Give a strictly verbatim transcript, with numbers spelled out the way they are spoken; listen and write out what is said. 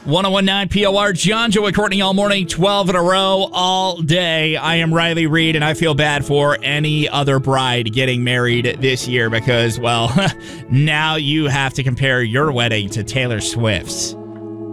one oh one point nine P O R, John, Joe, and Courtney all morning, twelve in a row, all day. I am Riley Reed, and I feel bad for any other bride getting married this year because, well, now you have to compare your wedding to Taylor Swift's.